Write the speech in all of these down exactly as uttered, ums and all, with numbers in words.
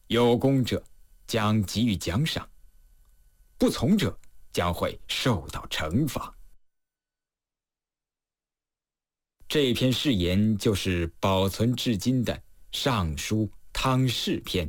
有功者将给予奖赏，不从者将会受到惩罚。这篇誓言就是保存至今的《尚书汤氏篇》。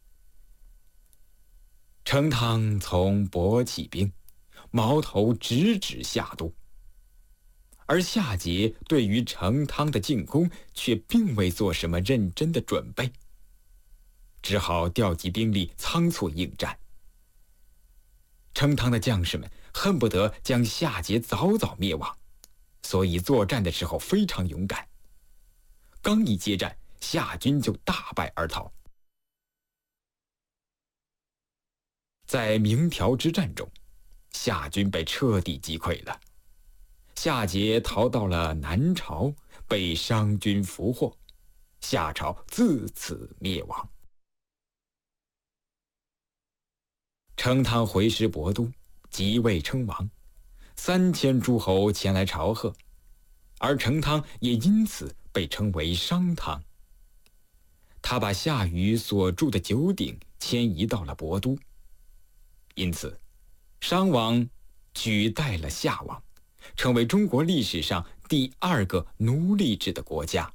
成汤从博起兵，矛头直指夏都，而夏桀对于成汤的进攻却并未做什么认真的准备，只好调集兵力仓促应战。成汤的将士们恨不得将夏桀早早灭亡，所以作战的时候非常勇敢。刚一接战，夏军就大败而逃。在鸣条之战中，夏军被彻底击溃了。夏桀逃到了南朝，被商军俘获，夏朝自此灭亡。成汤回师亳都，即位称王，三千诸侯前来朝贺，而成汤也因此被称为商汤。他把夏禹所筑的九鼎迁移到了亳都，因此商王取代了夏王，成为中国历史上第二个奴隶制的国家。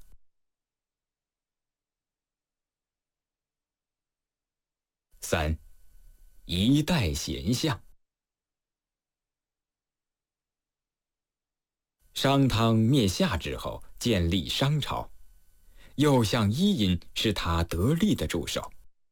三，一代贤相。商汤灭夏之后，建立商朝，右相伊尹是他得力的助手。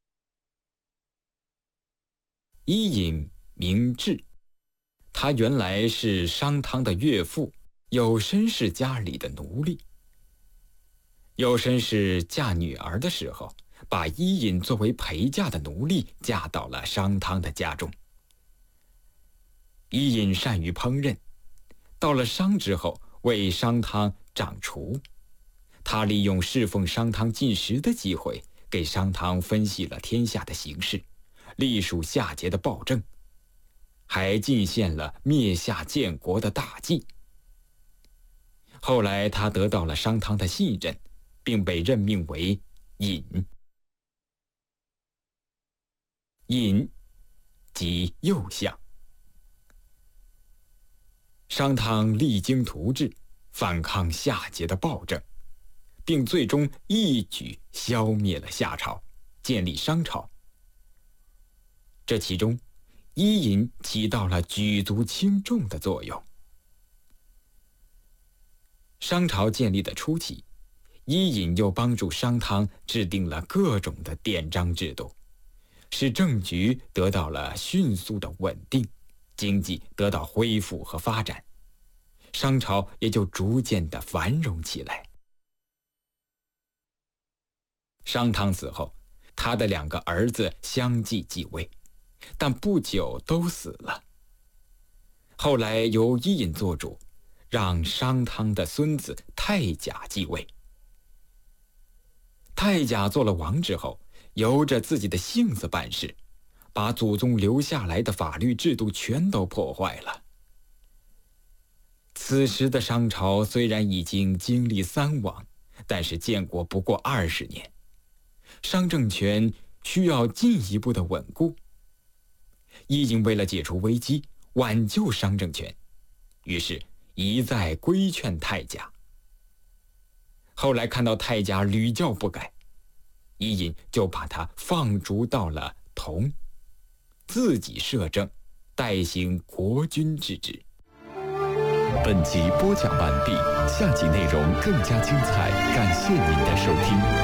伊尹名质，他原来是商汤的岳父有申氏家里的奴隶。有申氏嫁女儿的时候，把伊尹作为陪嫁的奴隶嫁到了商汤的家中。伊尹善于烹饪，到了商之后为商汤掌厨。他利用侍奉商汤进食的机会，给商汤分析了天下的形势，隶属夏桀的暴政，还进献了灭夏建国的大计。后来他得到了商汤的信任，并被任命为尹。尹即右相。商汤励精图治，反抗夏桀的暴政，并最终一举消灭了夏朝，建立商朝。这其中，伊尹起到了举足轻重的作用。商朝建立的初期，伊尹又帮助商汤制定了各种的典章制度，使政局得到了迅速的稳定，经济得到恢复和发展，商朝也就逐渐的繁荣起来。商汤死后，他的两个儿子相继继位，但不久都死了。后来由伊尹做主，让商汤的孙子太甲继位。太甲做了王之后，由着自己的性子办事，把祖宗留下来的法律制度全都破坏了。此时的商朝虽然已经经历三王，但是建国不过二十年，商政权需要进一步的稳固。伊尹为了解除危机，挽救商政权，于是一再规劝太甲。后来看到太甲屡教不改，伊尹就把他放逐到了佗，自己摄政，代行国君之职。 本集播讲完毕，下集内容更加精彩，感谢您的收听。